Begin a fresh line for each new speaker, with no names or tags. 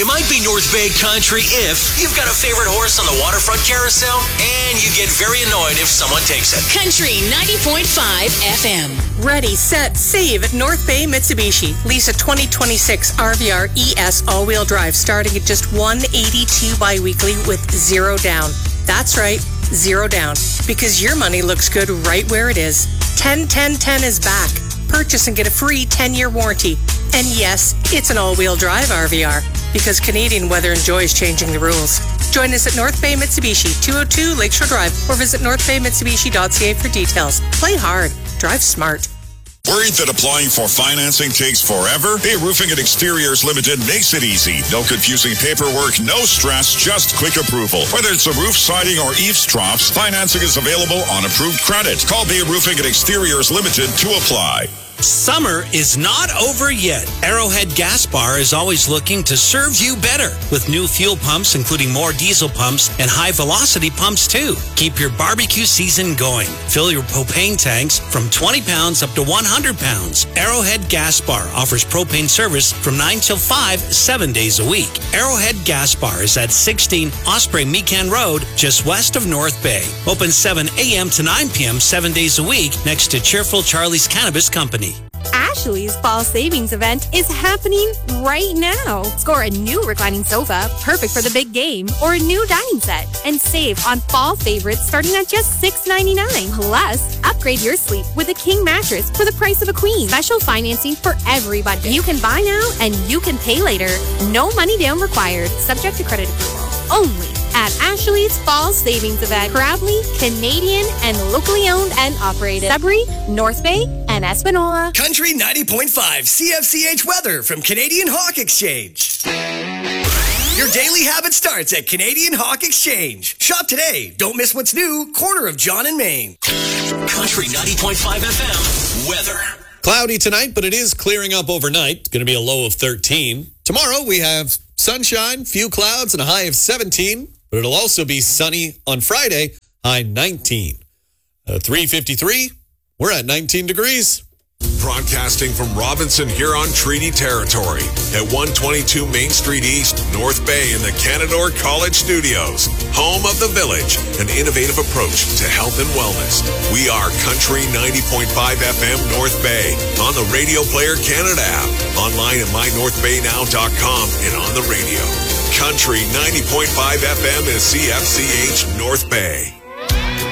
You might be North Bay country if you've got a favorite horse on the waterfront carousel and you get very annoyed if someone takes it.
Country 90.5 FM.
Ready, set, save at North Bay Mitsubishi. Lease a 2026 RVR ES all-wheel drive starting at just $182 bi-weekly with zero down. That's right, zero down. Because your money looks good right where it is. 10-10-10 is back. Purchase and get a free 10-year warranty. And yes, it's an all-wheel drive RVR. Because Canadian weather enjoys changing the rules. Join us at North Bay Mitsubishi, 202 Lakeshore Drive, or visit northbaymitsubishi.ca for details. Play hard. Drive smart.
Worried that applying for financing takes forever? Bay Roofing and Exteriors Limited makes it easy. No confusing paperwork, no stress, just quick approval. Whether it's a roof, siding, or eaves troughs, financing is available on approved credit. Call Bay Roofing and Exteriors Limited to apply.
Summer is not over yet. Arrowhead Gas Bar is always looking to serve you better with new fuel pumps, including more diesel pumps and high-velocity pumps, too. Keep your barbecue season going. Fill your propane tanks from 20 pounds up to 100 pounds. Arrowhead Gas Bar offers propane service from 9 till 5, 7 days a week. Arrowhead Gas Bar is at 16 Osprey Mecan Road, just west of North Bay. Open 7 a.m. to 9 p.m. 7 days a week next to Cheerful Charlie's Cannabis Company.
Ashley's Fall Savings event is happening right now. Score a new reclining sofa, perfect for the big game, or a new dining set, and save on fall favorites starting at just $6.99. Plus, upgrade your sleep with a king mattress for the price of a queen. Special financing for everybody. You can buy now and you can pay later. No money down required. Subject to credit approval. Only at Ashley's Fall Savings event. Proudly Canadian and locally owned and operated. Sudbury, North Bay, and Espanola.
Country 90.5 CFCH weather from Canadian Hawk Exchange. Your daily habit starts at Canadian Hawk Exchange. Shop today. Don't miss what's new. Corner of John and Main.
Country 90.5 FM weather.
Cloudy tonight, but it is clearing up overnight. It's going to be a low of 13. Tomorrow we have sunshine, few clouds, and a high of 17. But it'll also be sunny on Friday, high 19. 3:53, we're at 19 degrees.
Broadcasting from Robinson Huron Treaty Territory at 122 Main Street East, North Bay in the Canadore College Studios. Home of the Village, an innovative approach to health and wellness. We are Country 90.5 FM North Bay on the Radio Player Canada app, online at mynorthbaynow.com and on the radio. Country 90.5 FM is CFCH North Bay.